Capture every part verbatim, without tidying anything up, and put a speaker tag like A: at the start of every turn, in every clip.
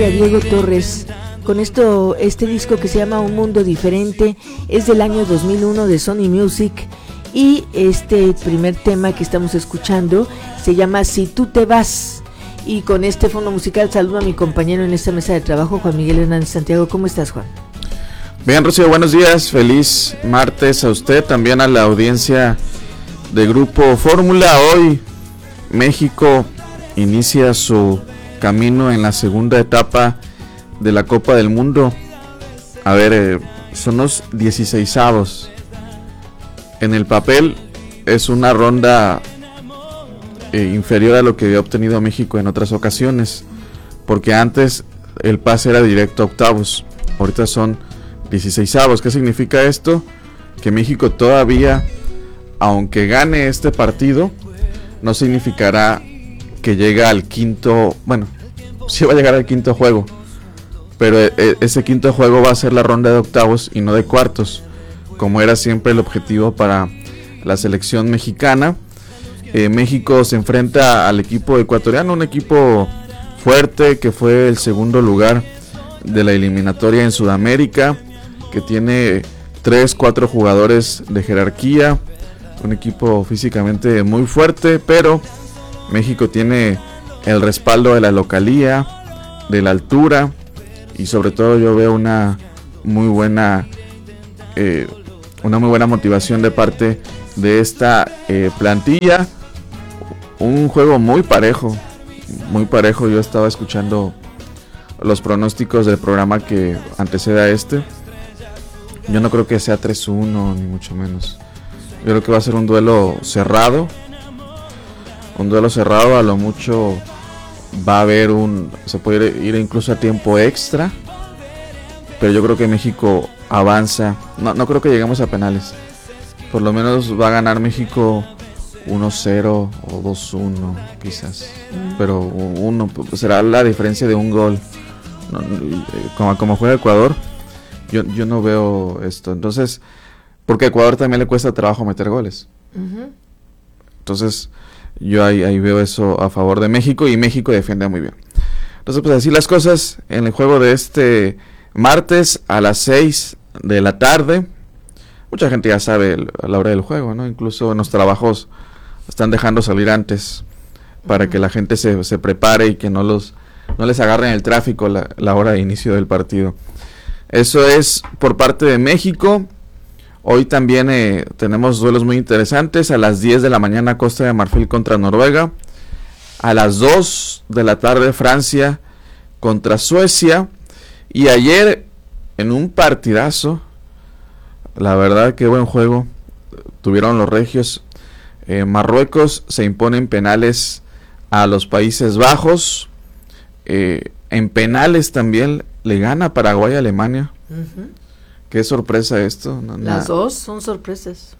A: Diego Torres, con esto, este disco que se llama Un Mundo Diferente, es del año dos mil uno de Sony Music, y este primer tema que estamos escuchando se llama Si Tú Te Vas. Y con este fondo musical saludo a mi compañero en esta mesa de trabajo, Juan Miguel Hernández Santiago. ¿Cómo estás, Juan?
B: Bien, Rocío, buenos días, feliz martes a usted, también a la audiencia de Grupo Fórmula. Hoy México inicia su camino en la segunda etapa de la Copa del Mundo. A ver, eh, son los dieciseisavos. En el papel es una ronda eh, inferior a lo que había obtenido México en otras ocasiones, porque antes el pase era directo a octavos, ahorita son dieciseisavos. ¿Qué significa esto? Que México todavía, aunque gane este partido, no significará que llega al quinto, bueno, sí va a llegar al quinto juego, pero ese quinto juego va a ser la ronda de octavos y no de cuartos, como era siempre el objetivo para la selección mexicana. eh, México se enfrenta al equipo ecuatoriano, un equipo fuerte que fue el segundo lugar de la eliminatoria en Sudamérica, que tiene tres, cuatro jugadores de jerarquía, un equipo físicamente muy fuerte, pero México tiene el respaldo de la localía, de la altura, y sobre todo yo veo una muy buena eh, una muy buena motivación de parte de esta eh, plantilla. Un juego muy parejo, muy parejo. Yo estaba escuchando los pronósticos del programa que antecede a este. Yo no creo que sea tres uno, ni mucho menos. Yo creo que va a ser un duelo cerrado. Un duelo cerrado, a lo mucho va a haber un... Se puede ir incluso a tiempo extra. Pero yo creo que México avanza. No, no creo que lleguemos a penales. Por lo menos va a ganar México uno cero o dos uno quizás. Pero uno será la diferencia de un gol. No, como, como juega Ecuador, yo, yo no veo esto. Entonces, porque a Ecuador también le cuesta trabajo meter goles. Uh-huh. Entonces, yo ahí, ahí veo eso a favor de México, y México defiende muy bien. Entonces, pues así las cosas en el juego de este martes a las seis de la tarde. Mucha gente ya sabe el, a la hora del juego, ¿no? Incluso en los trabajos están dejando salir antes para uh-huh. que la gente se, se prepare y que no los no les agarren el tráfico la, la hora de inicio del partido. Eso es por parte de México. Hoy también eh, tenemos duelos muy interesantes. A las diez de la mañana Costa de Marfil contra Noruega. A las dos de la tarde Francia contra Suecia. Y ayer en un partidazo, la verdad que buen juego tuvieron los regios. eh, Marruecos se impone en penales a los Países Bajos. eh, En penales también le gana Paraguay a Alemania. Uh-huh. Qué sorpresa esto. No,
A: Las no. dos son sorpresas.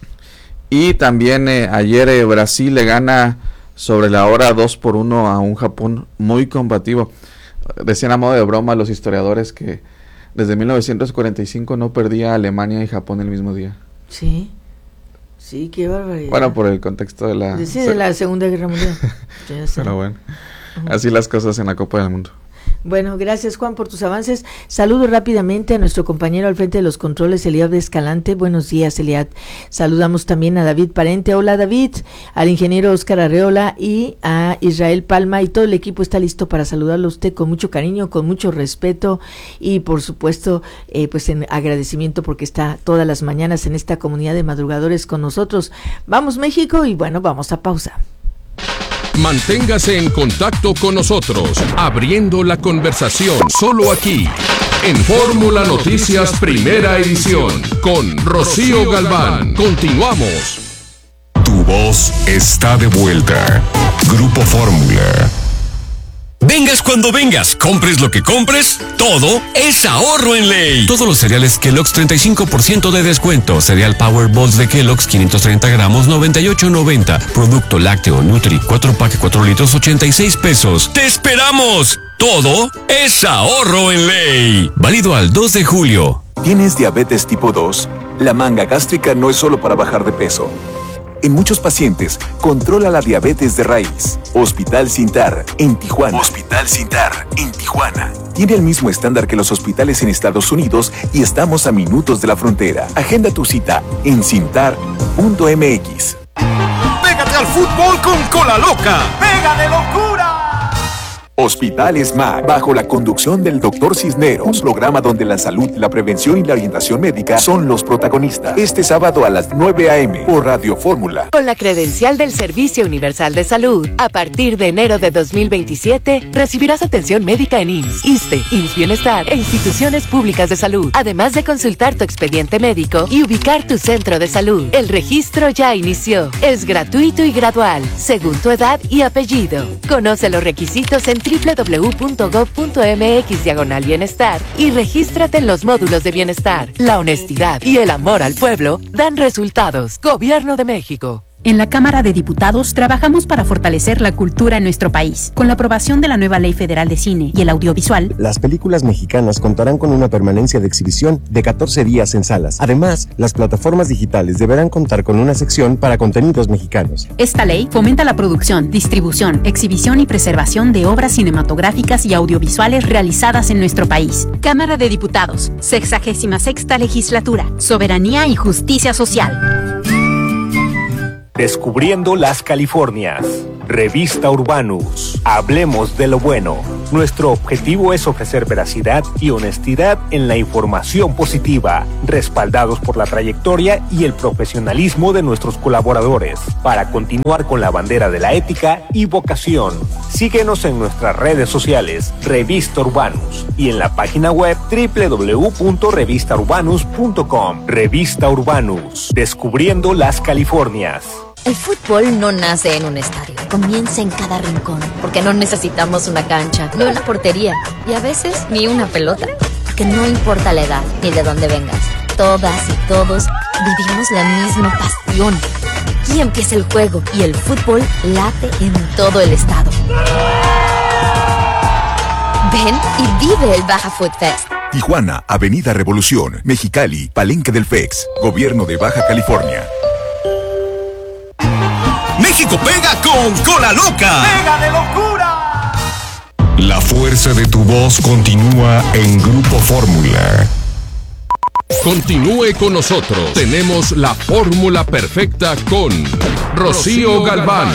B: Y también eh, ayer eh, Brasil le gana sobre la hora dos por uno a un Japón muy combativo. Decían a modo de broma los historiadores que desde mil novecientos cuarenta y cinco no perdía Alemania y Japón el mismo día.
A: Sí, sí, qué barbaridad.
B: Bueno, por el contexto de la...
A: Sí, de la Segunda Guerra Mundial.
B: Pero bueno, uh-huh. así las cosas en la Copa del Mundo.
A: Bueno, gracias Juan por tus avances. Saludo rápidamente a nuestro compañero al frente de los controles, Eliab de Escalante. Buenos días, Eliab. Saludamos también a David Parente. Hola, David. Al ingeniero Oscar Arreola y a Israel Palma, y todo el equipo está listo para saludarlo a usted con mucho cariño, con mucho respeto y por supuesto eh, pues en agradecimiento porque está todas las mañanas en esta comunidad de madrugadores con nosotros. Vamos México, y bueno, vamos a pausa.
C: Manténgase en contacto con nosotros, abriendo la conversación, solo aquí, en Fórmula Noticias Primera Edición, con Rocío Galván. Continuamos.
D: Tu voz está de vuelta. Grupo Fórmula. Vengas cuando vengas, compres lo que compres, todo es ahorro en ley. Todos los cereales Kellogg's, treinta y cinco por ciento de descuento. Cereal Power Balls de Kellogg's, quinientos treinta gramos, noventa y ocho noventa. Producto lácteo Nutri, cuatro pack, cuatro litros, ochenta y seis pesos. ¡Te esperamos! Todo es ahorro en ley. Válido al dos de julio.
E: ¿Tienes diabetes tipo dos? La manga gástrica no es solo para bajar de peso. En muchos pacientes, controla la diabetes de raíz. Hospital Sintar, en Tijuana. Hospital Sintar, en Tijuana. Tiene el mismo estándar que los hospitales en Estados Unidos y estamos a minutos de la frontera. Agenda tu cita en cintar punto m x.
F: ¡Pégate al fútbol con Cola Loca! ¡Pega de locura!
E: Hospital SMAC, bajo la conducción del doctor Cisneros, un programa donde la salud, la prevención y la orientación médica son los protagonistas. Este sábado a las nueve a eme por Radio Fórmula.
G: Con la credencial del Servicio Universal de Salud, a partir de enero de dos mil veintisiete, recibirás atención médica en I M S S, ISSSTE, I M S S Bienestar e instituciones públicas de salud, además de consultar tu expediente médico y ubicar tu centro de salud. El registro ya inició. Es gratuito y gradual, según tu edad y apellido. Conoce los requisitos en doble u doble u doble u punto gob punto eme equis diagonal bienestar y regístrate en los módulos de bienestar. La honestidad y el amor al pueblo dan resultados. Gobierno de México.
H: En la Cámara de Diputados trabajamos para fortalecer la cultura en nuestro país. Con la aprobación de la nueva Ley Federal de Cine y el Audiovisual,
I: las películas mexicanas contarán con una permanencia de exhibición de catorce días en salas. Además, las plataformas digitales deberán contar con una sección para contenidos mexicanos.
H: Esta ley fomenta la producción, distribución, exhibición y preservación de obras cinematográficas y audiovisuales realizadas en nuestro país. Cámara de Diputados, sexagésima sexta Legislatura, Soberanía y Justicia Social.
J: Descubriendo las Californias. Revista Urbanus. Hablemos de lo bueno. Nuestro objetivo es ofrecer veracidad y honestidad en la información positiva, respaldados por la trayectoria y el profesionalismo de nuestros colaboradores, para continuar con la bandera de la ética y vocación. Síguenos en nuestras redes sociales, Revista Urbanus, y en la página web doble u doble u doble u punto revista urbanus punto com. Revista Urbanus. Descubriendo las Californias.
K: El fútbol no nace en un estadio, comienza en cada rincón, porque no necesitamos una cancha, ni una portería, y a veces ni una pelota, porque no importa la edad ni de dónde vengas, todas y todos vivimos la misma pasión. Aquí empieza el juego y el fútbol late en todo el estado. Ven y vive el Baja Food Fest.
E: Tijuana, Avenida Revolución, Mexicali, Palenque del F E X, Gobierno de Baja California.
F: México pega con Cola Loca. ¡Pega de locura!
D: La fuerza de tu voz continúa en Grupo Fórmula.
C: Continúe con nosotros. Tenemos la fórmula perfecta con Rocío Galván.